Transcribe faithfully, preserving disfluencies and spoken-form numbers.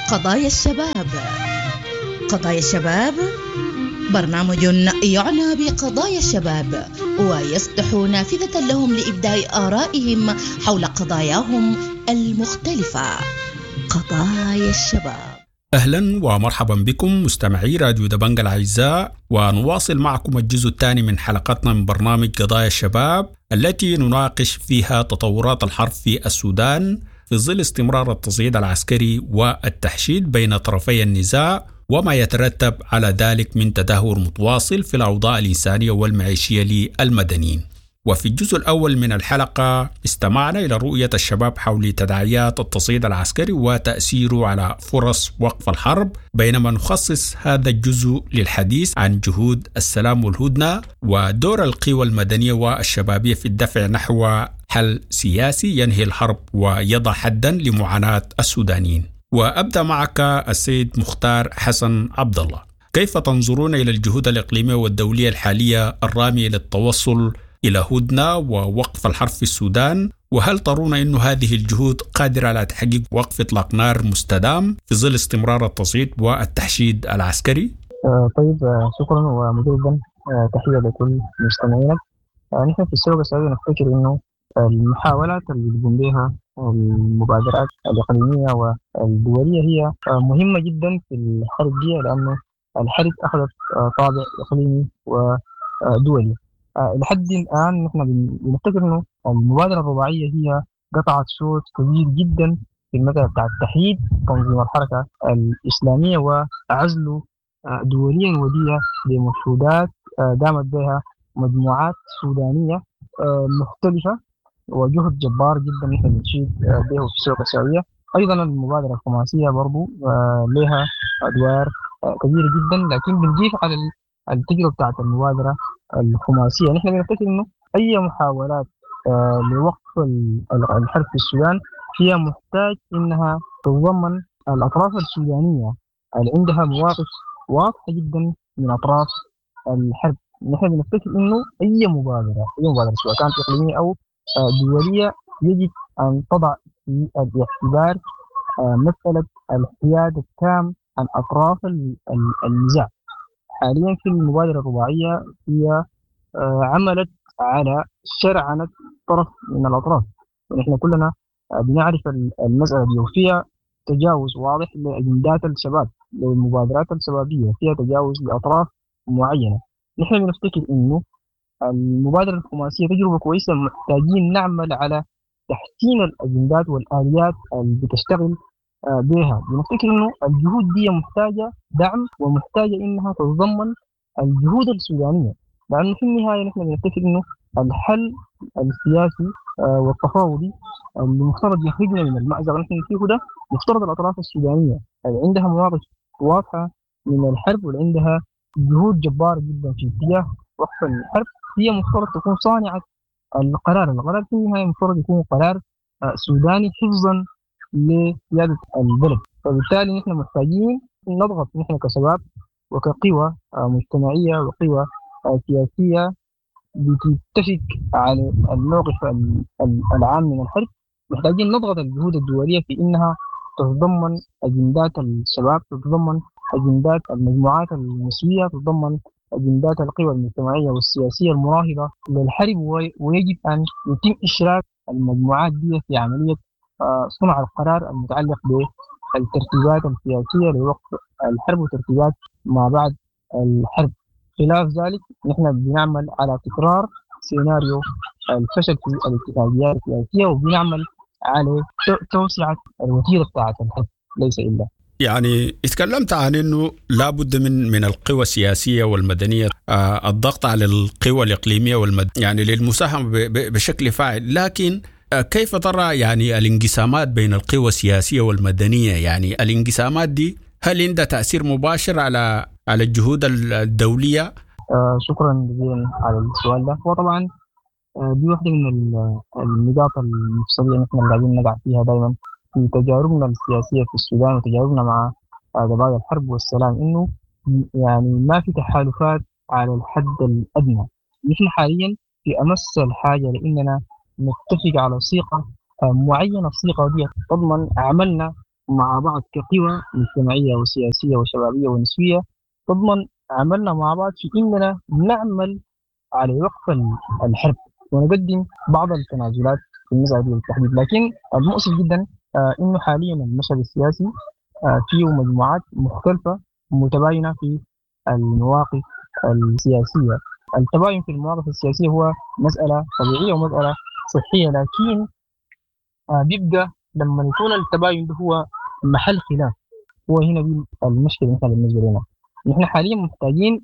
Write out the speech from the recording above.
قضايا الشباب. قضايا الشباب برنامج يعنى بقضايا الشباب ويفتح نافذة لهم لإبداء آرائهم حول قضاياهم المختلفة. قضايا الشباب. أهلا ومرحبا بكم مستمعي راديو دبنج الأعزاء، ونواصل معكم الجزء الثاني من حلقتنا من برنامج قضايا الشباب التي نناقش فيها تطورات الحرب في السودان في ظل استمرار التصعيد العسكري والتحشيد بين طرفي النزاع وما يترتب على ذلك من تدهور متواصل في الأوضاع الإنسانية والمعيشية للمدنيين. وفي الجزء الأول من الحلقة استمعنا إلى رؤية الشباب حول تداعيات التصعيد العسكري وتأثيره على فرص وقف الحرب، بينما نخصص هذا الجزء للحديث عن جهود السلام والهدنة ودور القوى المدنية والشبابية في الدفع نحو حل سياسي ينهي الحرب ويضع حدا لمعاناة السودانيين. وأبدأ معك السيد مختار حسن عبد الله، كيف تنظرون إلى الجهود الإقليمية والدولية الحالية الرامية للتوصل إلى هدنة ووقف الحرب في السودان؟ وهل ترون أن هذه الجهود قادرة على تحقيق وقف إطلاق نار مستدام في ظل استمرار التصعيد والتحشيد العسكري؟ آه طيب آه شكرا ومجددا آه تحية لكل مستمعينا. آه نحن في السوق السعودي نفتكر أنه المحاولات اللي بيقوم بها المبادرات الإقليمية والدولية هي آه مهمة جدا في الحرب دي، لأنه الحرب أخذت آه طابع إقليمي ودولي. آه لحد الآن نحن بنفتكر إنه المبادرة الرباعية هي قطعت شوط كبير جدا في المسألة بتاع التحييد تنظيم الحركة الإسلامية وعزله آه دوليا ودية بمشهودات آه دامت بها مجموعات سودانية آه مختلفة، وجهد جبار جدا نحن بنشيد آه به في السوق السعودية. أيضا المبادرة الخماسية برضو آه لها أدوار آه كبيرة جدا، لكن بنضيف على التجربة بتاعت المبادرة الخماسية نحن بنفتكر إنه أي محاولات آه لوقف الحرب في السودان هي محتاج إنها تتضمن الأطراف السودانية اللي عندها مواقف واضحة جدا من أطراف الحرب. نحن بنفتكر إنه أي مبادرة أي مبادرة سواء كانت إقليمية أو آه دولية يجب أن تضع في الاعتبار آه مسألة الحياد التام عن أطراف النزاع. حاليا في المبادرة الرباعية هي آه عملت على شرعنة طرف من الأطراف، ونحن كلنا آه بنعرف المسألة دي، وفيها تجاوز واضح لأجندات الشباب للمبادرات الشبابية، فيها تجاوز لأطراف معينة. نحن بنفتكر إنه المبادرة الخماسية تجربة كويسة، محتاجين نعمل على تحسين الأجندات والآليات اللي بتشتغل آه بها. بنفتكر إنه الجهود دي محتاجة دعم ومحتاجة إنها تتضمن الجهود السودانية، لأنه في النهاية نحن بنفتكر إنه الحل السياسي آه والتفاوضي اللي مفترض يخرجنا من المأزق اللي نحن فيه ده، مفترض الأطراف السودانية اللي عندها مواقف واضحة من الحرب واللي عندها جهود جبارة جدا في اتجاه وقف الحرب، هي مفترض تكون صانعة القرار. القرار في النهاية مفترض يكون قرار آه سوداني حفظا لقيادة البلد. فبالتالي نحن محتاجين نضغط نحن كشباب وكقوى آه مجتمعية وقوى آه سياسية بتتفق على الموقف العام من الحرب. محتاجين نضغط الجهود الدولية في إنها تتضمن أجندات الشباب، تتضمن أجندات المجموعات النسوية، تتضمن أجندات القوى المجتمعية والسياسية المناهضة للحرب، ويجب أن يتم إشراك المجموعات دي في عملية آه صنع القرار المتعلق بالترتيبات السياسية لوقف الحرب وترتيبات ما بعد الحرب. خلاف ذلك نحن بنعمل على تكرار سيناريو الفشل في الاتفاقيات السياسية، وبنعمل على توسعة الوتيرة بتاعة الحرب ليس إلا. يعني اتكلمت عن أنه لابد من من القوى السياسية والمدنية آه الضغط على القوى الإقليمية والمد يعني للمساهمة بشكل فاعل، لكن آه كيف ترى يعني الانقسامات بين القوى السياسية والمدنية؟ يعني الانقسامات دي هل عندها تأثير مباشر على على الجهود الدولية؟ آه شكرا جزيلا على السؤال ده. وطبعا آه دي واحدة من النقاط المفصلية نحن اللي قاعدين نقع فيها دائما في تجاربنا السياسية في السودان وتجاربنا مع قضايا الحرب والسلام، إنه يعني ما في تحالفات على الحد الأدنى. نحن حاليا في أمس الحاجة لأننا نتفق على صيغة معينة، الصيغة دي تضمن عملنا مع بعض كقوى مجتمعية وسياسية وشبابية ونسوية تضمن عملنا مع بعض في إننا نعمل على وقف الحرب ونقدم بعض التنازلات في المسألة دي بالتحديد. لكن المؤسف جدا آه إنه حاليا المشهد السياسي آه فيه مجموعات مختلفة متباينة في المواقف السياسية. التباين في المواقف السياسية هو مسألة طبيعية ومسألة صحية، لكن آه بيبقى لما يكون التباين ده هو محل خلاف، هو هنا دي المشكلة مثلا بالنسبة لنا. نحن حاليا محتاجين